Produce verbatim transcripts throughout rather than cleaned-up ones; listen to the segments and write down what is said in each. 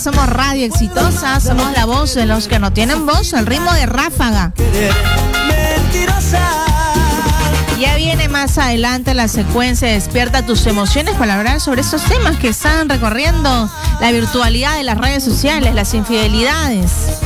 Somos Radio Exitosa, somos la voz de los que no tienen voz, el ritmo de ráfaga. Ya viene más adelante la secuencia Despierta tus emociones para hablar sobre estos temas que están recorriendo la virtualidad de las redes sociales, las infidelidades.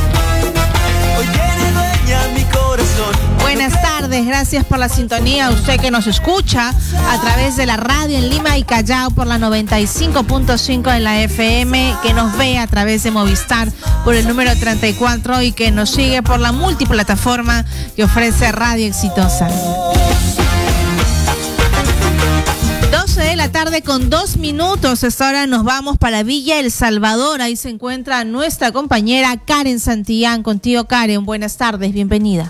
Buenas tardes, gracias por la sintonía. Usted que nos escucha a través de la radio en Lima y Callao por la noventa y cinco punto cinco de la F M, que nos ve a través de Movistar por el número treinta y cuatro y que nos sigue por la multiplataforma que ofrece Radio Exitosa. doce de la tarde con dos minutos. Esta hora nos vamos para Villa El Salvador. Ahí se encuentra nuestra compañera Karen Santillán. Contigo, Karen. Buenas tardes, bienvenida.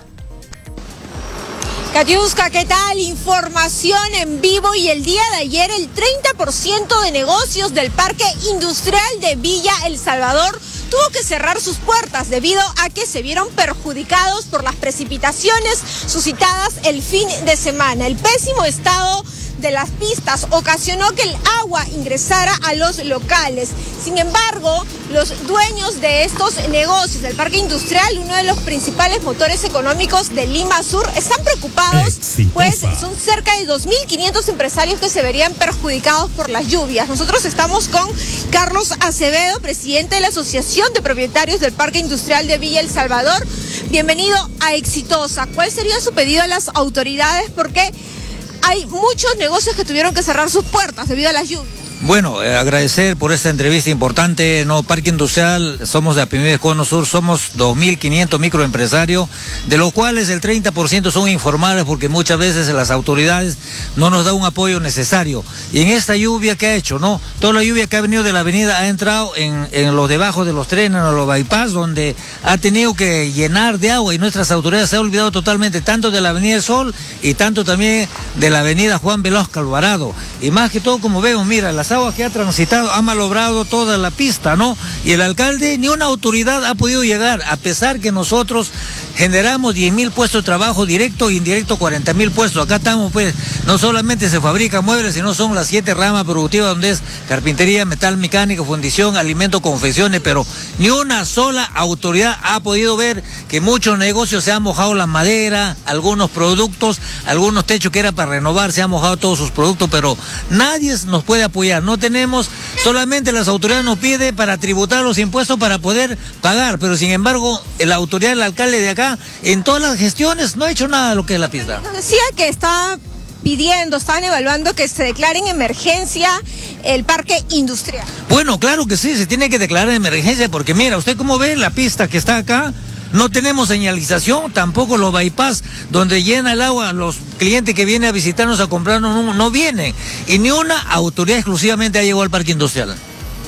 Katiuska, ¿qué tal? Información en vivo. Y el día de ayer el treinta por ciento de negocios del Parque Industrial de Villa El Salvador tuvo que cerrar sus puertas debido a que se vieron perjudicados por las precipitaciones suscitadas el fin de semana. El pésimo estado de las pistas ocasionó que el agua ingresara a los locales. Sin embargo, los dueños de estos negocios del parque industrial, uno de los principales motores económicos de Lima Sur, están preocupados, Exitosa. Pues son cerca de dos mil quinientos empresarios que se verían perjudicados por las lluvias. Nosotros estamos con Carlos Acevedo, presidente de la Asociación de Propietarios del Parque Industrial de Villa El Salvador. Bienvenido a Exitosa. ¿Cuál sería su pedido a las autoridades? Porque hay muchos negocios que tuvieron que cerrar sus puertas debido a las lluvias. Bueno, eh, agradecer por esta entrevista importante. No, Parque Industrial, somos de Apimides Cono Sur, somos dos mil quinientos microempresarios, de los cuales el treinta por ciento son informales porque muchas veces las autoridades no nos dan un apoyo necesario. Y en esta lluvia que ha hecho, ¿no? Toda la lluvia que ha venido de la avenida ha entrado en, en los debajo de los trenes, en los bypass, donde ha tenido que llenar de agua y nuestras autoridades se han olvidado totalmente tanto de la Avenida del Sol y tanto también de la Avenida Juan Velasco Alvarado. Y más que todo, como vemos, mira, las aguas que ha transitado, ha malobrado toda la pista, ¿no? Y el alcalde, ni una autoridad ha podido llegar, a pesar que nosotros generamos diez mil puestos de trabajo directo e indirecto, cuarenta mil puestos. Acá estamos, pues, no solamente se fabrican muebles, sino son las siete ramas productivas, donde es carpintería, metal mecánico, fundición, alimento, confecciones, pero ni una sola autoridad ha podido ver que muchos negocios se han mojado la madera, algunos productos, algunos techos que era para renovar, se han mojado todos sus productos, pero nadie nos puede apoyar. No tenemos, solamente las autoridades nos piden para tributar los impuestos para poder pagar, pero sin embargo, la autoridad del alcalde de acá, en todas las gestiones, no ha hecho nada de lo que es la pista. Nos decía que estaba pidiendo, estaban evaluando que se declare en emergencia el parque industrial. Bueno, claro que sí, se tiene que declarar en emergencia, porque mira, usted como ve la pista que está acá, no tenemos señalización, tampoco los bypass donde llena el agua, los clientes que vienen a visitarnos a comprarnos no, no vienen, y ni una autoridad exclusivamente ha llegado al parque industrial.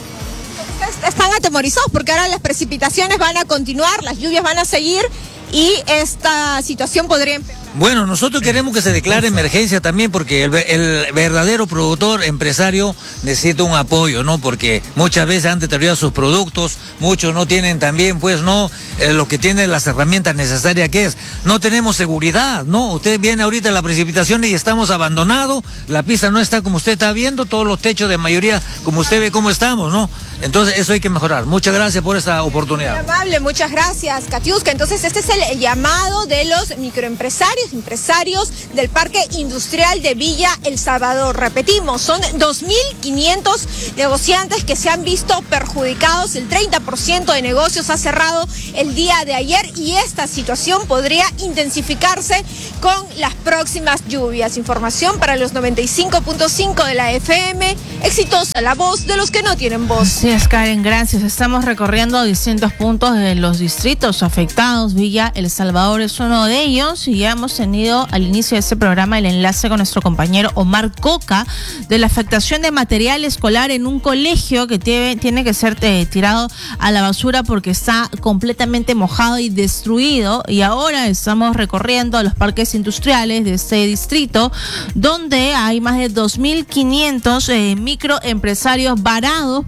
Están atemorizados porque ahora las precipitaciones van a continuar, las lluvias van a seguir y esta situación podría empeorar. Bueno, nosotros queremos que se declare emergencia también porque el, el verdadero productor, empresario, necesita un apoyo, ¿no? Porque muchas veces han deteriorado sus productos, muchos no tienen también, pues, ¿no? Eh, lo que tienen las herramientas necesarias que es. No tenemos seguridad, ¿no? Usted viene ahorita a la precipitación y estamos abandonados, la pista no está como usted está viendo, todos los techos de mayoría, como usted ve cómo estamos, ¿no? Entonces eso hay que mejorar. Muchas gracias por esta oportunidad. Muy amable, muchas gracias, Katiuska. Entonces este es el llamado de los microempresarios, empresarios del Parque Industrial de Villa El Salvador. Repetimos, son dos mil quinientos negociantes que se han visto perjudicados. El treinta por ciento de negocios ha cerrado el día de ayer y esta situación podría intensificarse con las próximas lluvias. Información para los noventa y cinco punto cinco de la F M. Exitosa, la voz de los que no tienen voz. Sí, es, Karen, gracias. Estamos recorriendo distintos puntos de los distritos afectados. Villa El Salvador es uno de ellos y ya hemos tenido al inicio de este programa el enlace con nuestro compañero Omar Coca de la afectación de material escolar en un colegio que tiene, tiene que ser eh, tirado a la basura porque está completamente mojado y destruido. Y ahora estamos recorriendo los parques industriales de este distrito donde hay más de dos mil quinientos eh, microempresarios varados porque el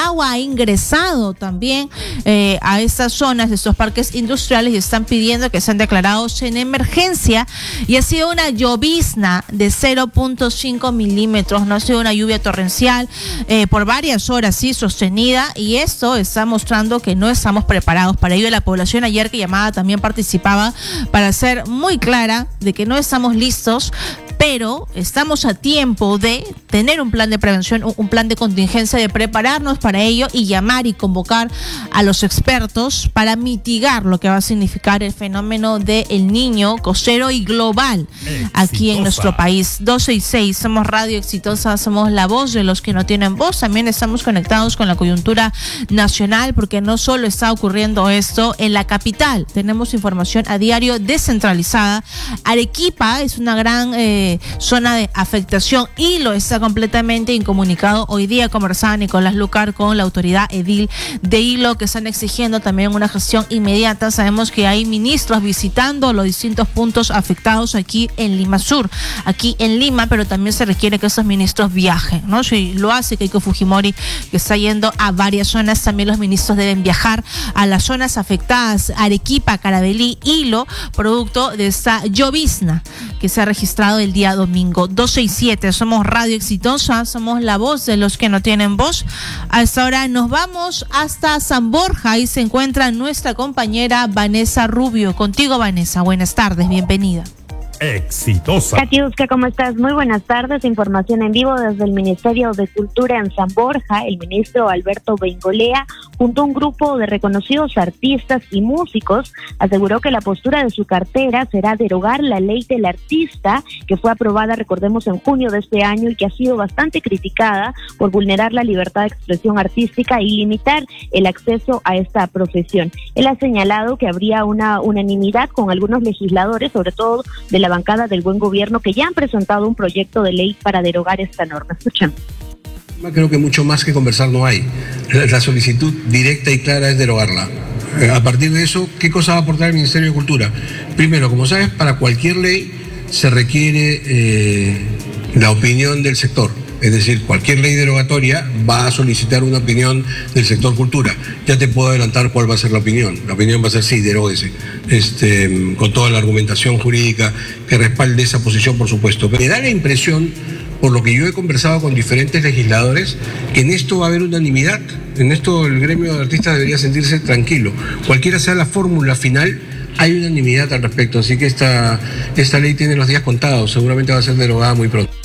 agua ha ingresado también eh, a estas zonas de estos parques industriales y están pidiendo que sean declarados en emergencia. Y ha sido una llovizna de cero punto cinco milímetros, no ha sido una lluvia torrencial eh, por varias horas, sí, sostenida, y esto está mostrando que no estamos preparados para ello. La población ayer que llamaba también participaba para ser muy clara de que no estamos listos, pero estamos a tiempo de tener un plan de prevención, un plan de contingencia, de prepararnos para ello y llamar y convocar a los expertos para mitigar lo que va a significar el fenómeno del Niño costero y global exitosa aquí en nuestro país. doce y seis, somos Radio Exitosa, somos la voz de los que no tienen voz. También estamos conectados con la coyuntura nacional, porque no solo está ocurriendo esto en la capital, tenemos información a diario descentralizada. Arequipa es una gran eh, zona de afectación y lo está completamente incomunicado. Hoy día conversaba Nicolás Lucar con la autoridad edil de Hilo, que están exigiendo también una gestión inmediata. Sabemos que hay ministros visitando los distintos puntos afectados aquí en Lima Sur, aquí en Lima, pero también se requiere que esos ministros viajen, ¿no? Si lo hace Keiko Fujimori, que está yendo a varias zonas, también los ministros deben viajar a las zonas afectadas, Arequipa, Carabalí, Hilo, producto de esta llovizna que se ha registrado el día domingo. doce y siete, somos Radio Exitosa, somos la voz de los que no tienen voz. A esta hora nos vamos hasta San Borja, ahí se encuentra nuestra compañera Vanessa Rubio. Contigo, Vanessa, buenas tardes, bienvenida. Exitosa. Katiuska, ¿cómo estás? Muy buenas tardes. Información en vivo desde el Ministerio de Cultura en San Borja. El ministro Alberto Bengolea, junto a un grupo de reconocidos artistas y músicos, aseguró que la postura de su cartera será derogar la ley del artista, que fue aprobada, recordemos, en junio de este año y que ha sido bastante criticada por vulnerar la libertad de expresión artística y limitar el acceso a esta profesión. Él ha señalado que habría una unanimidad con algunos legisladores, sobre todo de la bancada del Buen Gobierno, que ya han presentado un proyecto de ley para derogar esta norma. Escuchemos. Creo que mucho más que conversar no hay. La solicitud directa y clara es derogarla. A partir de eso, ¿qué cosa va a aportar el Ministerio de Cultura? Primero, como sabes, para cualquier ley se requiere eh, la opinión del sector. Es decir, cualquier ley derogatoria va a solicitar una opinión del sector cultura. Ya te puedo adelantar cuál va a ser la opinión. La opinión va a ser sí, deróguese. Este, con toda la argumentación jurídica que respalde esa posición, por supuesto. Pero me da la impresión, por lo que yo he conversado con diferentes legisladores, que en esto va a haber unanimidad. En esto el gremio de artistas debería sentirse tranquilo. Cualquiera sea la fórmula final, hay unanimidad al respecto. Así que esta, esta ley tiene los días contados. Seguramente va a ser derogada muy pronto.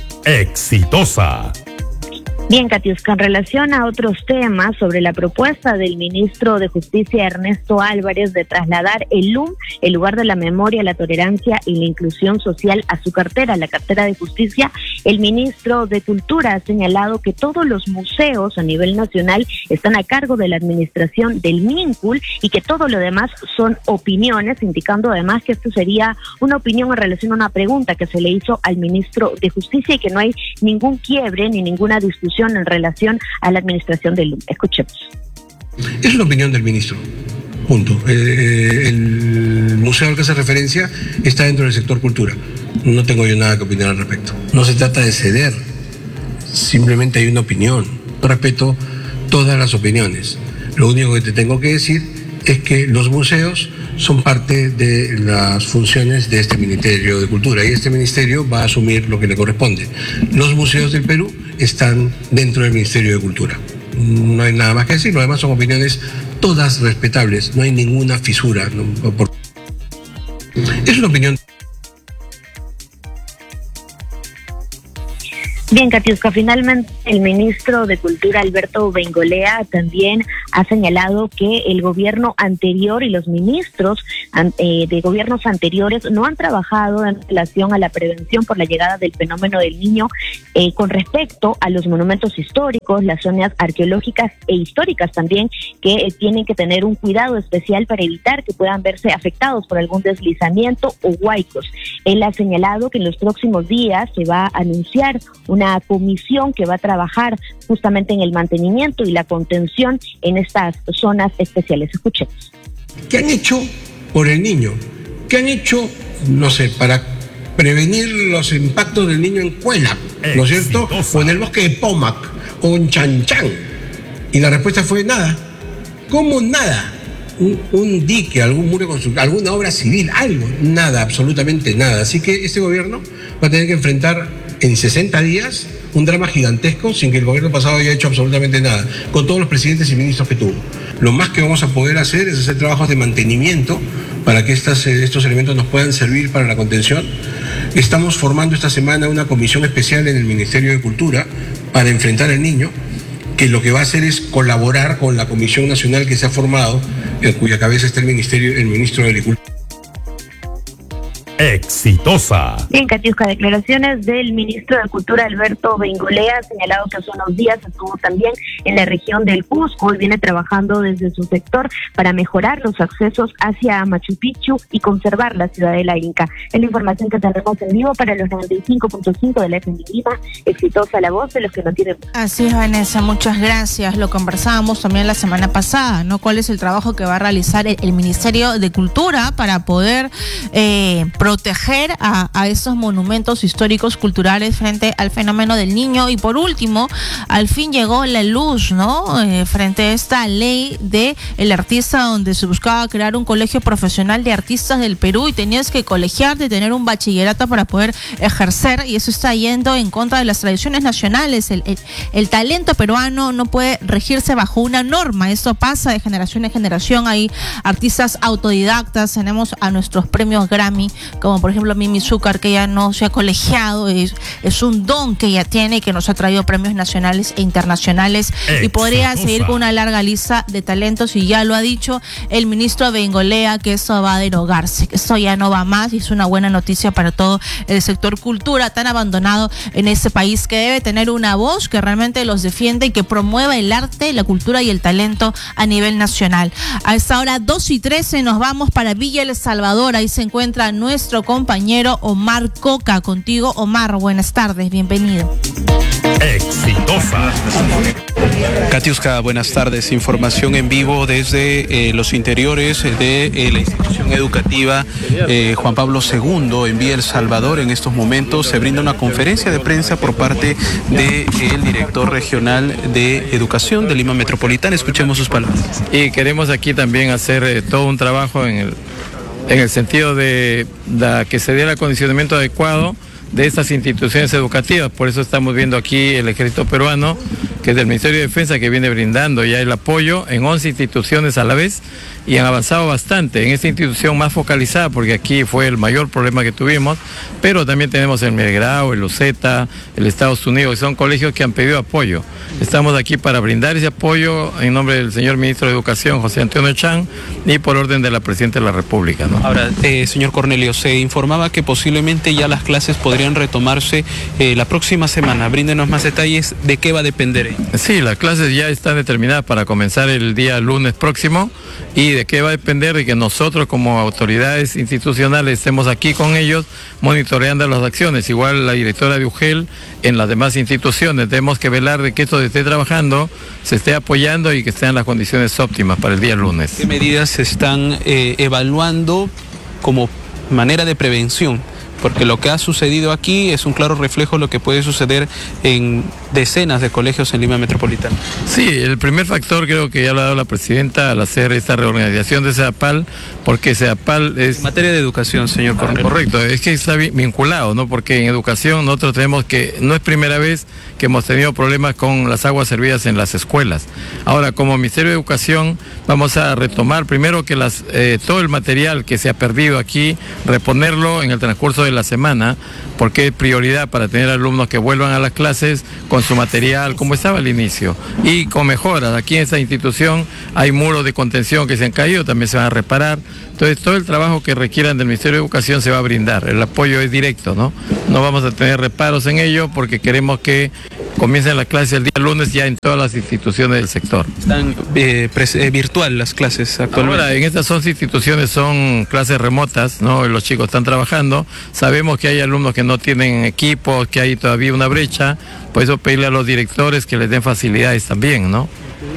Exitosa. Bien, Katiuska, en relación a otros temas, sobre la propuesta del ministro de Justicia Ernesto Álvarez de trasladar el L U M, el lugar de la memoria, la tolerancia y la inclusión social, a su cartera, la cartera de Justicia, el ministro de Cultura ha señalado que todos los museos a nivel nacional están a cargo de la administración del MINCUL y que todo lo demás son opiniones, indicando además que esto sería una opinión en relación a una pregunta que se le hizo al ministro de Justicia y que no hay ningún quiebre ni ninguna discusión en relación a la administración del L U M. Escuchemos. Es una opinión del ministro, punto. Eh, el museo al que hace referencia está dentro del sector cultura. No tengo yo nada que opinar al respecto. No se trata de ceder, simplemente hay una opinión. Yo respeto todas las opiniones. Lo único que te tengo que decir es que los museos son parte de las funciones de este Ministerio de Cultura y este ministerio va a asumir lo que le corresponde. Los museos del Perú están dentro del Ministerio de Cultura. No hay nada más que decir, lo demás son opiniones todas respetables, no hay ninguna fisura. ¿no? Por... Es una opinión. Bien, Katiuska, finalmente el ministro de Cultura, Alberto Bengolea, también ha señalado que el gobierno anterior y los ministros eh, de gobiernos anteriores no han trabajado en relación a la prevención por la llegada del fenómeno del Niño eh, con respecto a los monumentos históricos, las zonas arqueológicas e históricas también, que eh, tienen que tener un cuidado especial para evitar que puedan verse afectados por algún deslizamiento o huaicos. Él ha señalado que en los próximos días se va a anunciar una Una comisión que va a trabajar justamente en el mantenimiento y la contención en estas zonas especiales. Escuchemos. ¿Qué han hecho por el niño? ¿Qué han hecho, no sé, para prevenir los impactos del niño en Cuela, ¿no es cierto? O en el bosque de Pomac, o en Chan Chan. Y la respuesta fue nada. ¿Cómo nada? Un, un dique, algún muro constructivo, alguna obra civil, algo, nada, absolutamente nada. Así que este gobierno va a tener que enfrentar en sesenta días un drama gigantesco sin que el gobierno pasado haya hecho absolutamente nada, con todos los presidentes y ministros que tuvo. Lo más que vamos a poder hacer es hacer trabajos de mantenimiento para que estas, estos elementos nos puedan servir para la contención. Estamos formando esta semana una comisión especial en el Ministerio de Cultura para enfrentar al niño, que lo que va a hacer es colaborar con la Comisión Nacional que se ha formado, en cuya cabeza está el Ministerio, el Ministro de Agricultura. Exitosa. Bien, Katiuska, declaraciones del ministro de Cultura Alberto Bengolea, ha señalado que hace unos días estuvo también en la región del Cusco y viene trabajando desde su sector para mejorar los accesos hacia Machu Picchu y conservar la ciudadela inca. Es la información que tenemos en vivo para los noventa y cinco punto cinco de la F M Lima. Exitosa la voz de los que no tienen. Así es, Vanessa, muchas gracias. Lo conversábamos también la semana pasada, ¿no? ¿Cuál es el trabajo que va a realizar el, el Ministerio de Cultura para poder eh, proteger a, a esos monumentos históricos culturales frente al fenómeno del niño? Y por último, al fin llegó la luz, ¿no? Eh, frente a esta ley de el artista, donde se buscaba crear un colegio profesional de artistas del Perú y tenías que colegiarte, tener un bachillerato para poder ejercer, y eso está yendo en contra de las tradiciones nacionales. El, el, el talento peruano no puede regirse bajo una norma, esto pasa de generación en generación. Hay artistas autodidactas, tenemos a nuestros premios Grammy, como por ejemplo Mimi Zúcar, que ya no se ha colegiado, es, es un don que ella tiene y que nos ha traído premios nacionales e internacionales. Exitosa. Y podría seguir con una larga lista de talentos, y ya lo ha dicho el ministro Bengolea, que eso va a derogarse, que eso ya no va más, y es una buena noticia para todo el sector cultura tan abandonado en este país, que debe tener una voz que realmente los defiende y que promueva el arte, la cultura y el talento a nivel nacional. A esta hora dos y trece nos vamos para Villa El Salvador. Ahí se encuentra nuestro compañero Omar Coca. Contigo, Omar, buenas tardes, bienvenido. Exitosa. Katiuska, buenas tardes. Información en vivo desde eh, los interiores de eh, la institución educativa eh, Juan Pablo segundo en Villa El Salvador. En estos momentos se brinda una conferencia de prensa por parte del de, director regional de Educación de Lima Metropolitana. Escuchemos sus palabras. Y queremos aquí también hacer eh, todo un trabajo en el, en el sentido de, de que se dé el acondicionamiento adecuado de estas instituciones educativas. Por eso estamos viendo aquí el ejército peruano, que es del Ministerio de Defensa, que viene brindando ya el apoyo en once instituciones a la vez, y han avanzado bastante en esta institución más focalizada, porque aquí fue el mayor problema que tuvimos, pero también tenemos el Melgrao, el Luceta, el Estados Unidos, que son colegios que han pedido apoyo. Estamos aquí para brindar ese apoyo en nombre del señor ministro de Educación, José Antonio Chang, y por orden de la Presidenta de la República, ¿no? Ahora, eh, señor Cornelio, se informaba que posiblemente ya las clases podrían retomarse eh, la próxima semana. Bríndenos más detalles de qué va a depender. Sí, las clases ya están determinadas para comenzar el día lunes próximo, y de qué va a depender de que nosotros como autoridades institucionales estemos aquí con ellos monitoreando las acciones. Igual la directora de U G E L en las demás instituciones. Tenemos que velar de que esto se esté trabajando, se esté apoyando y que estén las condiciones óptimas para el día lunes. ¿Qué medidas se están eh, evaluando como manera de prevención? Porque lo que ha sucedido aquí es un claro reflejo de lo que puede suceder en decenas de colegios en Lima Metropolitana. Sí, el primer factor creo que ya lo ha dado la Presidenta al hacer esta reorganización de SEDAPAL, porque SEDAPAL es... En materia de educación, señor Cornelio. Correcto, es que está vinculado, ¿no? Porque en educación nosotros tenemos que, no es primera vez que hemos tenido problemas con las aguas servidas en las escuelas. Ahora, como Ministerio de Educación, vamos a retomar primero que las, eh, todo el material que se ha perdido aquí, reponerlo en el transcurso de la semana, porque es prioridad para tener alumnos que vuelvan a las clases con su material como estaba al inicio y con mejoras. Aquí en esta institución hay muros de contención que se han caído, también se van a reparar. Entonces todo el trabajo que requieran del Ministerio de Educación se va a brindar, el apoyo es directo, ¿no? No vamos a tener reparos en ello porque queremos que comiencen las clases el día lunes ya en todas las instituciones del sector. Están eh, eh, virtual las clases actualmente. Ahora, en estas once instituciones son clases remotas, ¿no? Los chicos están trabajando, sabemos que hay alumnos que no tienen equipos, que hay todavía una brecha, por eso pedirle a los directores que les den facilidades también, ¿no?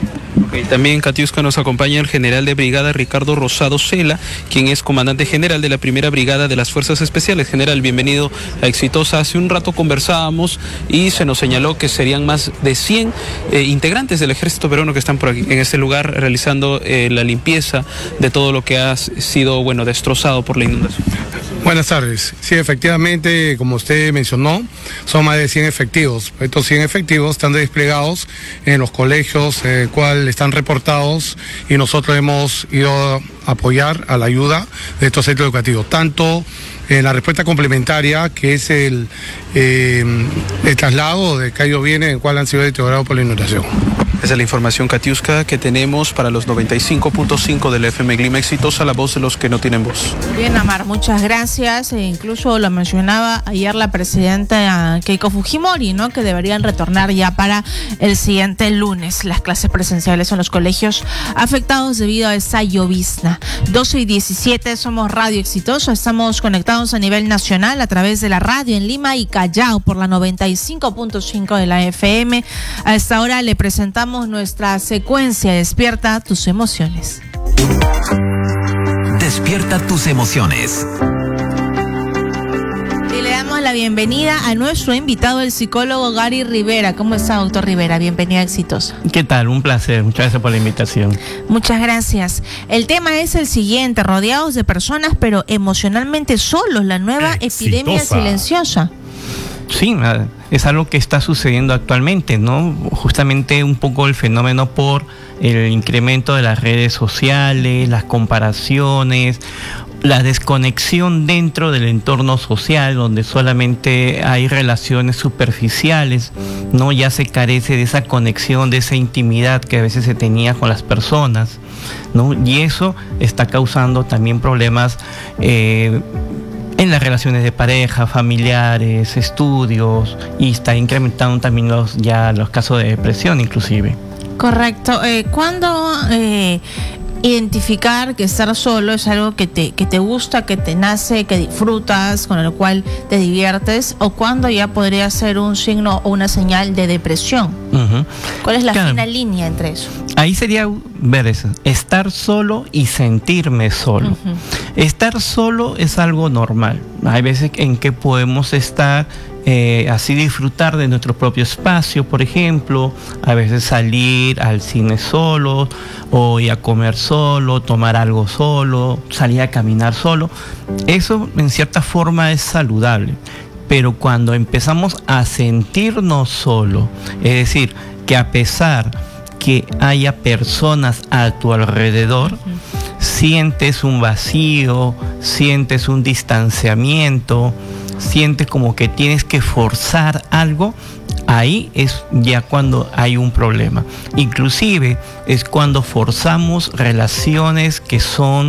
Okay, también, Katiuska, nos acompaña el general de brigada Ricardo Rosado Cela, quien es comandante general de la primera brigada de las Fuerzas Especiales. General, bienvenido a Exitosa. Hace un rato conversábamos y se nos señaló que serían más de cien eh, integrantes del ejército peruano que están por aquí, en este lugar, realizando eh, la limpieza de todo lo que ha sido, bueno, destrozado por la inundación. Buenas tardes. Sí, efectivamente, como usted mencionó, son más de cien efectivos. Estos cien efectivos están desplegados en los colegios, eh, cual están reportados, y nosotros hemos ido a apoyar a la ayuda de estos centros educativos, tanto en la respuesta complementaria, que es el, eh, el traslado de Cayo Viene, el cual han sido deteriorados por la inundación. Esa es la información, Katiuska, que tenemos para los noventa y cinco punto cinco del F M Clima Exitosa, la voz de los que no tienen voz. Bien, Amar, muchas gracias. E incluso lo mencionaba ayer la presidenta Keiko Fujimori, ¿no? Que deberían retornar ya para el siguiente lunes las clases presenciales en los colegios afectados debido a esa llovizna. doce y diecisiete, somos Radio Exitosa, estamos conectados a nivel nacional a través de la radio en Lima y Callao por la noventa y cinco punto cinco de la F M. A esta hora le presentamos nuestra secuencia Despierta tus emociones. Despierta tus emociones. Y le damos la bienvenida a nuestro invitado, el psicólogo Gary Rivera. ¿Cómo está, doctor Rivera? Bienvenido a Exitosa. ¿Qué tal? Un placer. Muchas gracias por la invitación. Muchas gracias. El tema es el siguiente: rodeados de personas, pero emocionalmente solos, la nueva Exitosa. Epidemia silenciosa. Sí, es algo que está sucediendo actualmente, ¿no? Justamente un poco el fenómeno por el incremento de las redes sociales, las comparaciones, la desconexión dentro del entorno social, donde solamente hay relaciones superficiales, ¿no? Ya se carece de esa conexión, de esa intimidad que a veces se tenía con las personas, ¿no? Y eso está causando también problemas eh, en las relaciones de pareja, familiares, estudios, y está incrementando también los ya los casos de depresión inclusive. Correcto. Eh, ¿Cuándo eh, identificar que estar solo es algo que te, que te gusta, que te nace, que disfrutas, con el cual te diviertes, o cuándo ya podría ser un signo o una señal de depresión? Uh-huh. ¿Cuál es la claro. fina línea entre eso? Ahí sería ver eso, estar solo y sentirme solo. Uh-huh. Estar solo es algo normal. Hay veces en que podemos estar Eh, así disfrutar de nuestro propio espacio, por ejemplo, a veces salir al cine solo, o ir a comer solo, tomar algo solo, salir a caminar solo. Eso en cierta forma es saludable, pero cuando empezamos a sentirnos solo, es decir, que a pesar que haya personas a tu alrededor, uh-huh. sientes un vacío, sientes un distanciamiento, sientes como que tienes que forzar algo, ahí es ya cuando hay un problema. Inclusive es cuando forzamos relaciones que son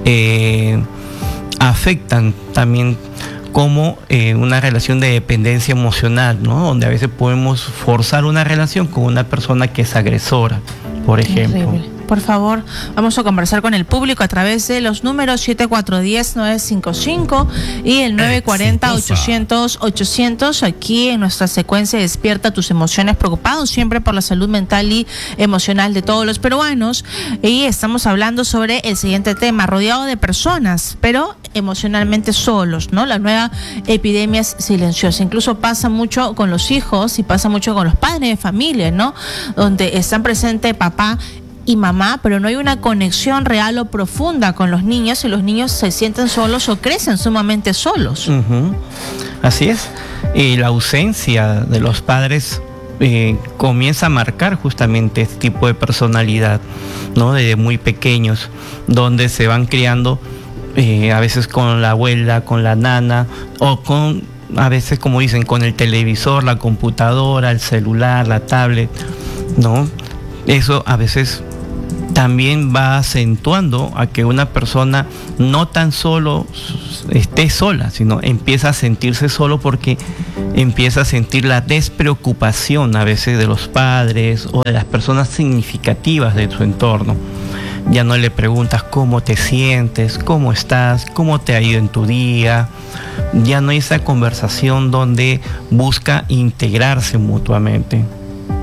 eh, afectan también, como eh, una relación de dependencia emocional, ¿no? Donde a veces podemos forzar una relación con una persona que es agresora, por ejemplo. Terrible. Por favor, vamos a conversar con el público a través de los números siete cuatro uno cero nueve cinco cinco y el nueve cuatro cero ochocientos ochocientos, aquí en nuestra secuencia Despierta tus emociones, preocupados siempre por la salud mental y emocional de todos los peruanos, y estamos hablando sobre el siguiente tema: rodeado de personas, pero emocionalmente solos, ¿no? La nueva epidemia silenciosa. Incluso pasa mucho con los hijos y pasa mucho con los padres de familia, ¿no? Donde están presentes papá y mamá, pero no hay una conexión real o profunda con los niños, y los niños se sienten solos o crecen sumamente solos. Uh-huh. Así es. Y la ausencia de los padres eh, comienza a marcar justamente este tipo de personalidad, ¿no? Desde muy pequeños, donde se van criando eh, a veces con la abuela, con la nana, o con, a veces, como dicen, con el televisor, la computadora, el celular, la tablet, ¿no? Eso a veces también va acentuando a que una persona no tan solo esté sola, sino empieza a sentirse solo porque empieza a sentir la despreocupación a veces de los padres o de las personas significativas de su entorno. Ya no le preguntas cómo te sientes, cómo estás, cómo te ha ido en tu día. Ya no hay esa conversación donde busca integrarse mutuamente.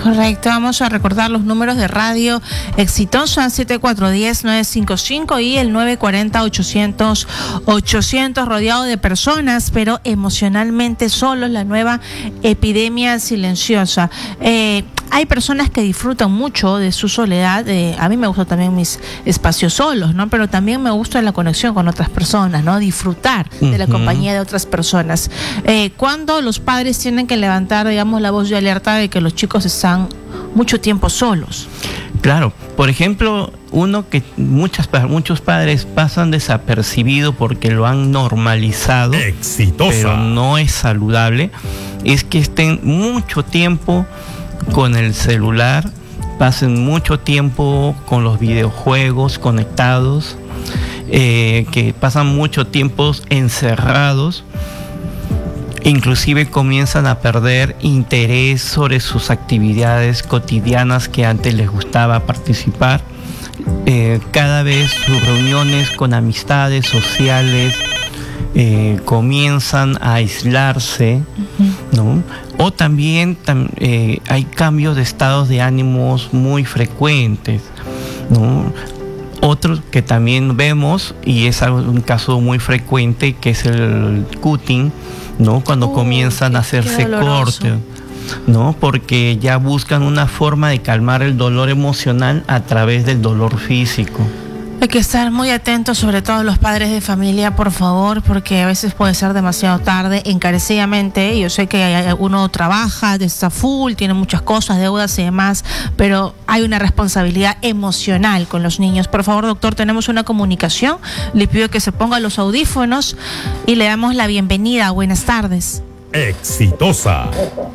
Correcto, vamos a recordar los números de radio Exitosa, siete cuatro uno cero nueve cinco cinco y el nueve cuatro cero ochocientos ochocientos, rodeado de personas, pero emocionalmente solos, la nueva epidemia silenciosa. Eh, hay personas que disfrutan mucho de su soledad, eh, a mí me gustan también mis espacios solos, ¿no? Pero también me gusta la conexión con otras personas, ¿no? Disfrutar uh-huh. de la compañía de otras personas. Eh, cuando los padres tienen que levantar, digamos, la voz de alerta de que los chicos están mucho tiempo solos. Claro, por ejemplo, uno que muchas, muchos padres pasan desapercibido porque lo han normalizado, exitosa, pero no es saludable, es que estén mucho tiempo con el celular, pasen mucho tiempo con los videojuegos conectados, eh, que pasan mucho tiempo encerrados. Inclusive comienzan a perder interés sobre sus actividades cotidianas que antes les gustaba participar. Eh, cada vez sus reuniones con amistades sociales eh, comienzan a aislarse, uh-huh. ¿no? O también tam, eh, hay cambios de estados de ánimos muy frecuentes, ¿no? Otro que también vemos, y es un caso muy frecuente, que es el cutting, ¿no? Cuando oh, comienzan a hacerse cortes, ¿no? Porque ya buscan una forma de calmar el dolor emocional a través del dolor físico. Hay que estar muy atentos, sobre todo los padres de familia, por favor, porque a veces puede ser demasiado tarde, encarecidamente. Yo sé que uno trabaja, está full, tiene muchas cosas, deudas y demás, pero hay una responsabilidad emocional con los niños. Por favor, doctor, tenemos una comunicación. Le pido que se ponga los audífonos y le damos la bienvenida. Buenas tardes. Exitosa.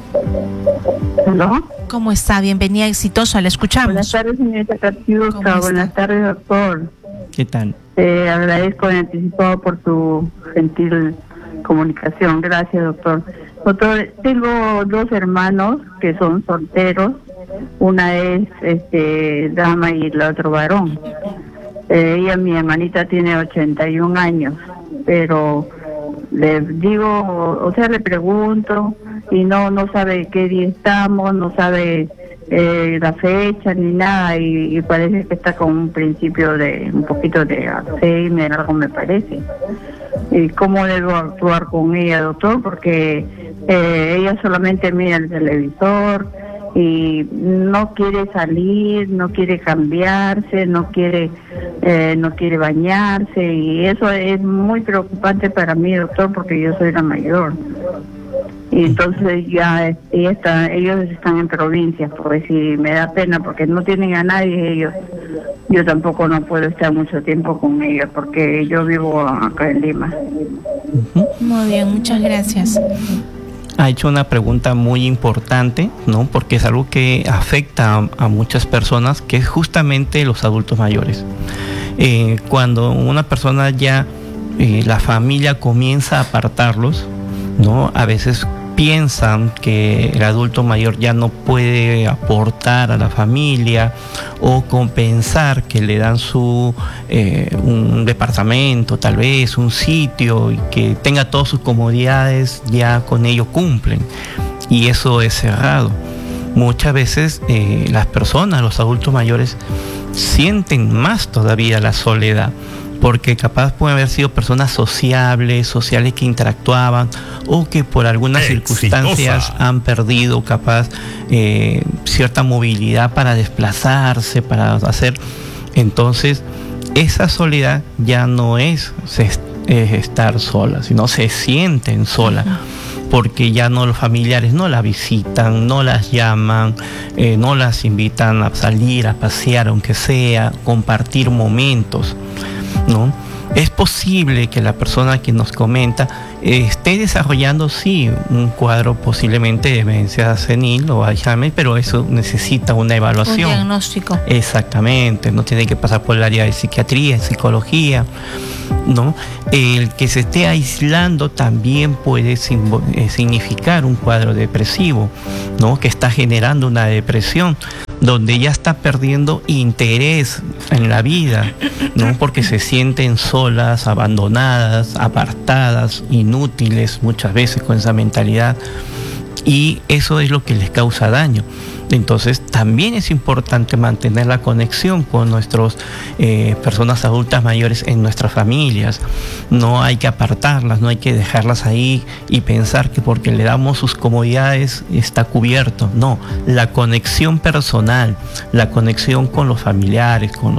¿Aló? ¿Cómo está? Bienvenida, Exitosa, le escuchamos. Buenas tardes, señorita Katiuska. Buenas tardes, doctor. ¿Qué tal? Te eh, agradezco en anticipado por tu gentil comunicación. Gracias, doctor. Doctor, tengo dos hermanos que son solteros. Una es este dama y la otra varón. Eh, ella, mi hermanita, tiene ochenta y un años, pero le digo, o sea, le pregunto y no no sabe qué día estamos, no sabe eh, la fecha ni nada, y, y parece que está con un principio de un poquito de Alzheimer, algo me parece. ¿Y cómo debo actuar con ella, doctor? Porque eh, ella solamente mira el televisor y no quiere salir, no quiere cambiarse, no quiere eh, no quiere bañarse, y eso es muy preocupante para mí, doctor, porque yo soy la mayor. Y entonces ya ella está, ellos están en provincias, pues, y me da pena porque no tienen a nadie ellos. Yo tampoco no puedo estar mucho tiempo con ellos porque yo vivo acá en Lima. Muy bien, muchas gracias. Ha hecho una pregunta muy importante, ¿no? Porque es algo que afecta a, a muchas personas, que es justamente los adultos mayores. Eh, cuando una persona ya, eh, la familia comienza a apartarlos, ¿no? A veces piensan que el adulto mayor ya no puede aportar a la familia o compensar, que le dan su eh, un departamento, tal vez un sitio, y que tenga todas sus comodidades, ya con ello cumplen, y eso es errado. Muchas veces eh, las personas, los adultos mayores, sienten más todavía la soledad, porque capaz pueden haber sido personas sociables, sociales que interactuaban, o que por algunas Exitosa. circunstancias han perdido capaz eh, cierta movilidad para desplazarse, para hacer. Entonces, esa soledad ya no es, es estar sola, sino se sienten solas, porque ya no, los familiares no la visitan, no las llaman, eh, no las invitan a salir, a pasear, aunque sea, compartir momentos, ¿no? Es posible que la persona que nos comenta eh, esté desarrollando, sí, un cuadro posiblemente de demencia senil o Alzheimer, pero eso necesita una evaluación. Un diagnóstico. Exactamente, no tiene que pasar por el área de psiquiatría, de psicología, ¿no? El que se esté aislando también puede significar un cuadro depresivo, ¿no? Que está generando una depresión, donde ya está perdiendo interés en la vida, ¿no? Porque se sienten solas, abandonadas, apartadas, inútiles, muchas veces con esa mentalidad. y eso es lo que les causa daño. Entonces también es importante mantener la conexión con nuestras eh, personas adultas mayores en nuestras familias. No hay que apartarlas, no hay que dejarlas ahí y pensar que porque le damos sus comodidades está cubierto. No, la conexión personal, la conexión con los familiares, con